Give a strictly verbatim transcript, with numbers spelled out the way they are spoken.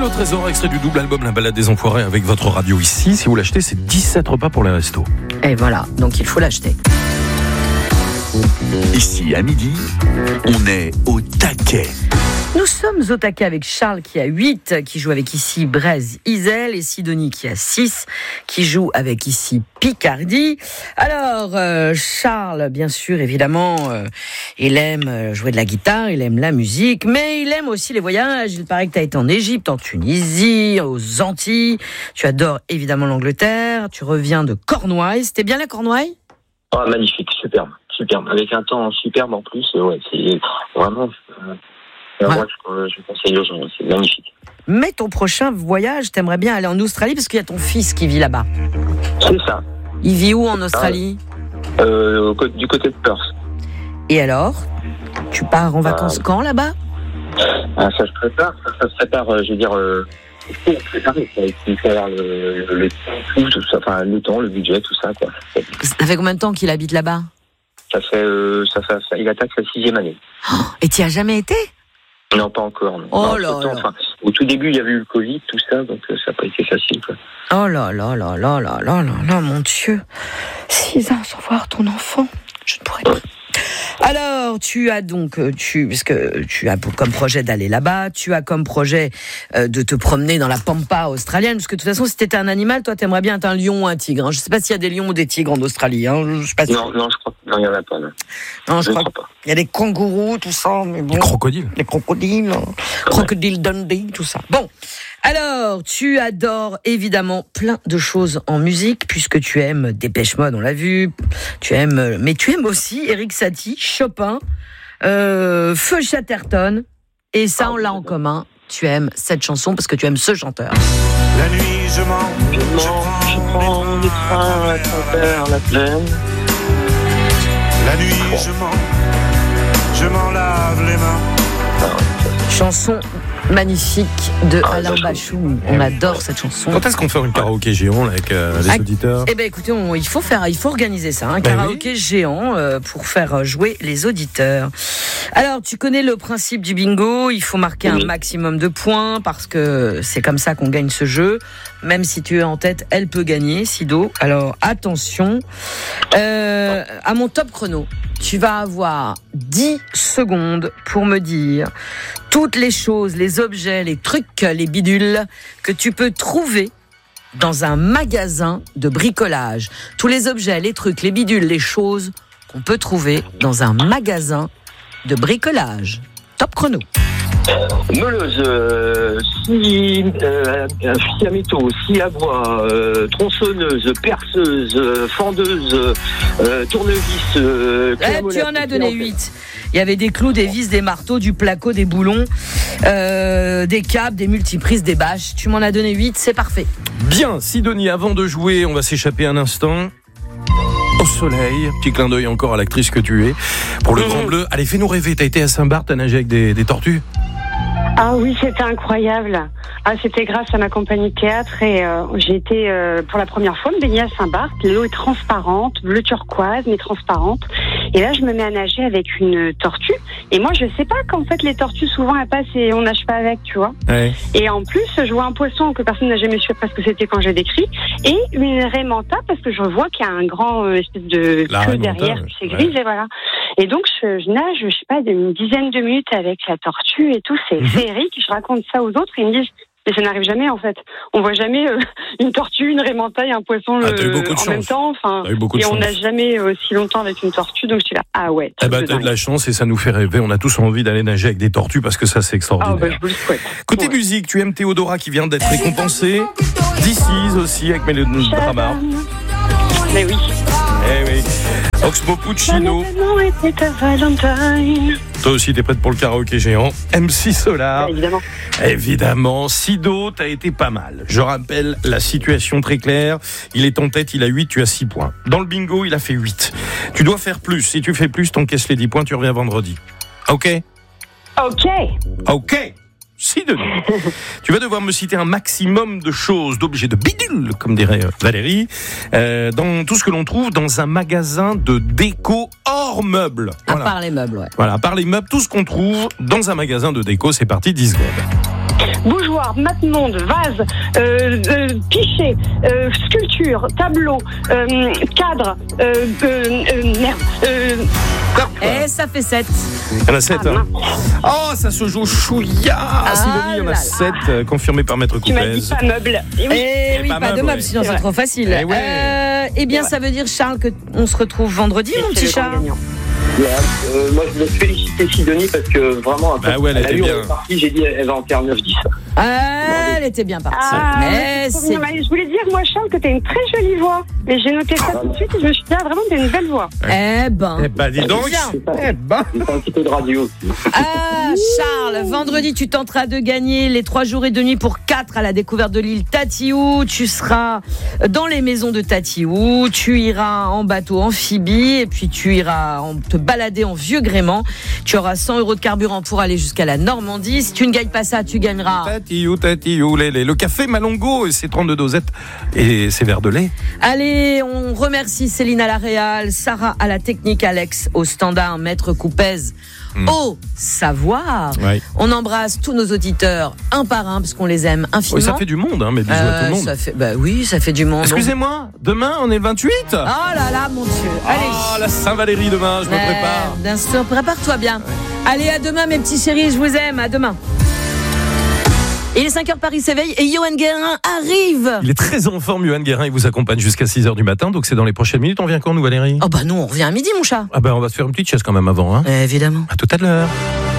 au trésor, extrait du double album La Balade des Enfoirés avec votre radio ici. Si vous l'achetez, c'est dix-sept repas pour les restos. Et voilà, donc il faut l'acheter. Ici, à midi, on est au taquet. Nous sommes au taquet avec Charles qui a huit, qui joue avec ici Braise Isel, et Sidonie qui a six, qui joue avec ici Picardie. Alors, euh, Charles, bien sûr, évidemment, euh, il aime jouer de la guitare, il aime la musique, mais il aime aussi les voyages. Il paraît que tu as été en Égypte, en Tunisie, aux Antilles. Tu adores évidemment l'Angleterre. Tu reviens de Cornouailles. C'était bien la Cornouailles ? Ah, magnifique, superbe, superbe. Avec un temps superbe en plus, euh, ouais, c'est vraiment... Euh... Ouais. Moi, je, je conseille aux gens, c'est magnifique. Mais ton prochain voyage, t'aimerais bien aller en Australie parce qu'il y a ton fils qui vit là-bas. C'est ça. Il vit où en Australie ? ah, euh, Du côté de Perth. Et alors ? Tu pars en vacances ah, quand là-bas ? ah, Ça se prépare, ça, ça se prépare, euh, je veux dire, euh, il faut préparer, il faut faire le, le, le, tout, tout ça, enfin, le temps, le budget, tout ça, quoi. Ça fait combien de temps qu'il habite là-bas ? Ça fait, euh, ça fait, ça, il attaque sa sixième année. Oh, et tu y as jamais été ? Non, pas encore. Non. Oh non, là là. Enfin, au tout début, il y avait eu le Covid, tout ça, donc euh, ça n'a pas été facile, quoi. Oh là là là là là là là là, mon Dieu. Six ans sans voir ton enfant, je ne pourrais pas. Alors, tu as donc, tu, parce que tu as comme projet d'aller là-bas, tu as comme projet euh, de te promener dans la pampa australienne, parce que de toute façon, si t'étais un animal, toi, t'aimerais bien être un lion ou un tigre. Hein. Je sais pas s'il y a des lions ou des tigres en Australie. Hein. Je sais pas si... Non, non, je crois non, il y en a pas. Non, non je, je crois, crois pas. Il y a des kangourous, tout ça, mais bon. Les crocodiles. Les crocodiles, hein. Crocodile Dundee, tout ça. Bon. Alors, tu adores évidemment plein de choses en musique, puisque tu aimes Dépêche Mode, on l'a vu, tu aimes, mais tu aimes aussi Erik Satie, Chopin, euh, Feu Chatterton, et ça, on l'a en commun. Tu aimes cette chanson parce que tu aimes ce chanteur. La nuit, je mens, je mens, je prends des trains à travers la plaine. La nuit, je mens, je m'en lave les mains. Chanson magnifique de ah, Alain Bachung. On adore cette chanson. Quand est-ce qu'on fait une karaoké géant là, avec euh, les ah, auditeurs ? Eh ben écoutez, on, il faut faire, il faut organiser ça, un hein, ben karaoké oui. géant euh, pour faire jouer les auditeurs. Alors, tu connais le principe du bingo. Il faut marquer oui. un maximum de points parce que c'est comme ça qu'on gagne ce jeu. Même si tu es en tête, elle peut gagner, Sido. Alors attention. Euh, à mon top chrono, tu vas avoir dix secondes pour me dire toutes les choses, les objets, les trucs, les bidules que tu peux trouver dans un magasin de bricolage. Tous les objets, les trucs, les bidules, les choses qu'on peut trouver dans un magasin de bricolage. Top chrono. Meuleuse, euh, scie, euh, scie à métaux, scie à bois, euh, tronçonneuse, perceuse, euh, fendeuse, euh, tournevis. Euh, eh, tu en as donné huit. Il y avait des clous, des vis, des marteaux, du placo, des boulons, euh, des câbles, des multiprises, des bâches. Tu m'en as donné huit, c'est parfait. Bien, Sidonie, avant de jouer, on va s'échapper un instant. Au soleil, petit clin d'œil encore à l'actrice que tu es. Pour le mmh. Grand Bleu, allez, fais-nous rêver. T'as été à Saint-Barth, t'as nagé avec des, des tortues ? Ah oui, c'était incroyable. Ah, c'était grâce à ma compagnie de théâtre et euh, j'ai été euh, pour la première fois me baigner à Saint-Barth. L'eau est transparente, bleu turquoise mais transparente. Et là, je me mets à nager avec une tortue. Et moi, je sais pas qu'en fait les tortues souvent elles passent et on nage pas avec, tu vois. Ouais. Et en plus, je vois un poisson que personne n'a jamais su parce que c'était quand j'ai décrit et une raie manta parce que je vois qu'il y a un grand euh, espèce de la queue derrière, ouais. c'est grise ouais. et voilà. Et donc je, je nage, je sais pas, une dizaine de minutes avec la tortue et tout, c'est féerique. Je raconte ça aux autres et ils me disent mais ça n'arrive jamais en fait. On voit jamais euh, une tortue, une raie manta et un poisson ah, euh, en chance. Même temps. Enfin, et on n'a jamais aussi euh, longtemps avec une tortue, donc je suis là. Ah ouais. Eh ben, t'as de la chance et ça nous fait rêver. On a tous envie d'aller nager avec des tortues parce que ça c'est extraordinaire. Ah bah, je vous le souhaite. Côté ouais. musique, tu aimes Théodora qui vient d'être récompensée. D C's aussi avec Mélodie Bramar. Mais oui. Eh oui. Oxmo Puccino. Toi aussi, t'es prête pour le karaoké géant. M C Solar. Ouais, évidemment. Évidemment. Sido, t'as été pas mal. Je rappelle la situation très claire. Il est en tête, il a huit, tu as six points. Dans le bingo, il a fait huit. Tu dois faire plus. Si tu fais plus, t'encaisses les dix points, tu reviens vendredi. Ok ? Ok. Ok. Sidonie, tu vas devoir me citer un maximum de choses, d'objets, de bidules, comme dirait Valérie, euh, dans tout ce que l'on trouve dans un magasin de déco hors meubles. Voilà. À Voilà. part les meubles, ouais. Voilà, à part les meubles, tout ce qu'on trouve dans un magasin de déco, c'est parti, dix secondes. Bougeoir, mat-monde, vase, euh, euh, pichet, euh, sculpture, tableau, euh, cadre, euh, euh, euh, merde. Euh, Et ça fait sept. Il y en a sept. Ah, Hein. Oh, ça se joue chouïa. Ah Sidonie, il y en là a là. sept, euh, confirmé par Maître tu m'as dit Coupez. pas meuble. Et oui. Eh oui, pas pas, meuble, de meuble, ouais. sinon C'est c'est vrai. trop facile. Eh ouais. Euh, eh bien, C'est ça veut dire, Charles, que on se retrouve vendredi, mon C'est petit le grand Charles. gagnant. Voilà. Euh, moi, je voulais féliciter Sidonie parce que vraiment, après, Bah ouais, elle elle a était eu bien. une partie, j'ai dit, elle va en faire neuf dix. Ah, elle était bien partie. Ah, Mais c'est trop c'est mignon. Mais je voulais dire, moi, Charles, que t'as une très jolie voix. Et j'ai noté ça tout de suite et je me suis dit, ah, vraiment, t'as une belle voix. Eh ben. Eh ben, dis donc. Bien. Eh ben. C'est un petit peu de radio aussi. Ah, Charles, vendredi, tu tenteras de gagner les trois jours et deux nuits pour quatre à la découverte de l'île Tatiou. Tu seras dans les maisons de Tatiou. Tu iras en bateau amphibie et puis tu iras en- te balader en vieux gréement. Tu auras cent euros de carburant pour aller jusqu'à la Normandie. Si tu ne gagnes pas ça, tu gagneras. Tatiou, tatiou, lélé. Le café Malongo, c'est trente-deux dosettes et c'est verre de lait. Allez, on remercie Céline à la réal, Sarah à la technique, Alex au standard, Maître Coupez Mm. au savoir. Ouais. On embrasse tous nos auditeurs un par un parce qu'on les aime infiniment. Oui, ça fait du monde, hein, mais bisous à tout Euh, le monde. ça fait, bah oui, ça fait du monde. Excusez-moi, demain on est le vingt-huit. Oh là là, mon Dieu. Allez. Ah, la Saint-Valéry demain, je me Euh, prépare. Bien sûr, prépare-toi bien. Allez, à demain, mes petits chéris, je vous aime. À demain. Il est cinq heures, Paris s'éveille et Johan Guérin arrive. Il est très en forme, Johan Guérin, il vous accompagne jusqu'à six heures du matin, donc c'est dans les prochaines minutes. On vient quand, nous, Valérie? Oh bah non, on revient à midi, mon chat. Ah ben, on va se faire une petite chaise quand même avant, hein. Évidemment. À tout à l'heure.